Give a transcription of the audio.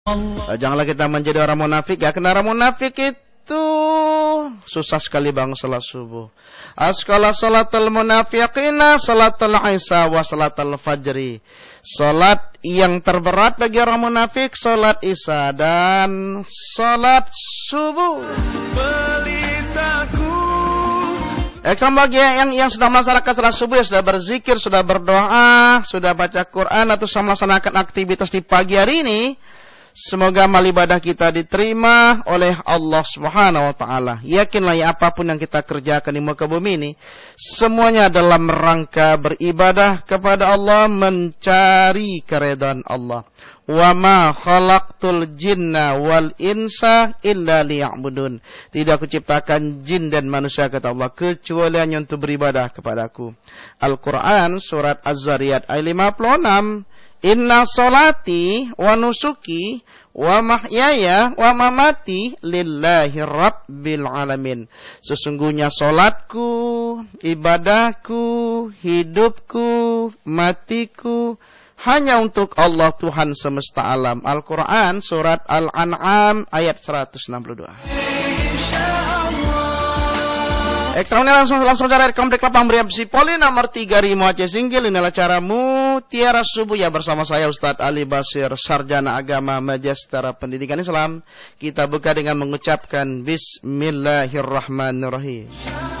Janganlah kita menjadi orang munafik ya. Karena orang munafik itu susah sekali bang salat subuh. Asqala salatul munafiqina salatul isya wa salatul fajri. Salat yang terberat bagi orang munafik salat isya dan salat subuh. Sama bagi yang sudah melaksanakan salat subuh, ya sudah berzikir, sudah berdoa, sudah baca Quran atau sudah melaksanakan aktivitas di pagi hari ini, semoga amal ibadah kita diterima oleh Allah Subhanahu wa taala. Yakinlah ya, apapun yang kita kerjakan di muka bumi ini semuanya dalam rangka beribadah kepada Allah, mencari keridhaan Allah. Wa ma khalaqtul jinna wal insa illa liya'budun. Tidak aku ciptakan jin dan manusia, kata Allah, kecuali hanya untuk beribadah kepadaku. Al-Quran surat Az-Zariyat ayat 56. Inna solati wa nusuki wa mahyaya wa mamati lillahi rabbil alamin. Sesungguhnya solatku, ibadahku, hidupku, matiku hanya untuk Allah Tuhan semesta alam. Al-Quran surat Al-An'am ayat 162. Ekstranya langsung cari komplek lapang beri absi poli nomor 3 Rimo Aceh Singgil. Inilah cara Mutiara Subuh ya, bersama saya Ustadz Ali Basir, Sarjana Agama Magister Pendidikan Islam. Kita buka dengan mengucapkan Bismillahirrahmanirrahim.